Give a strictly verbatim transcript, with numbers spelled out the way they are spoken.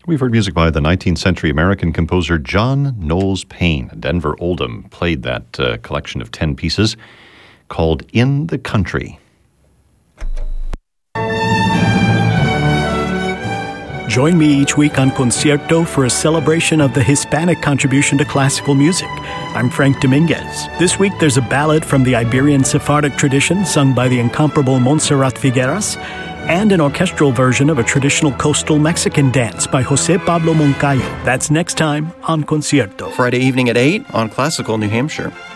We've heard music by the nineteenth century American composer John Knowles Paine. Denver Oldham played that uh, collection of ten pieces called In the Country. Join me each week on Concierto for a celebration of the Hispanic contribution to classical music. I'm Frank Dominguez. This week there's a ballad from the Iberian Sephardic tradition sung by the incomparable Montserrat Figueras, and an orchestral version of a traditional coastal Mexican dance by Jose Pablo Moncayo. That's next time on Concierto. Friday evening at eight on Classical New Hampshire.